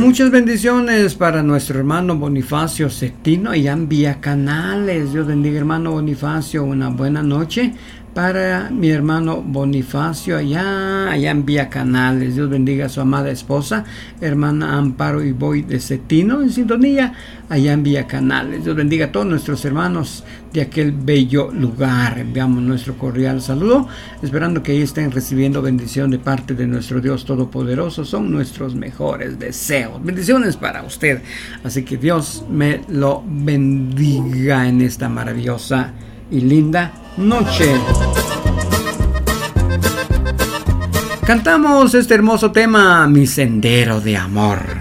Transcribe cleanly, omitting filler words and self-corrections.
Muchas bendiciones para nuestro hermano Bonifacio Cetino allá en Vía Canales. Dios bendiga, hermano Bonifacio. Una buena noche para mi hermano Bonifacio allá en Vía Canales. Dios bendiga a su amada esposa, hermana Amparo y Boy de Cetino, en sintonía allá en Vía Canales. Dios bendiga a todos nuestros hermanos de aquel bello lugar. Enviamos nuestro cordial saludo, esperando que ahí estén recibiendo bendición de parte de nuestro Dios Todopoderoso. Son nuestros mejores deseos. Bendiciones para usted. Así que Dios me lo bendiga en esta maravillosa y linda noche. Cantamos este hermoso tema, Mi Sendero de Amor.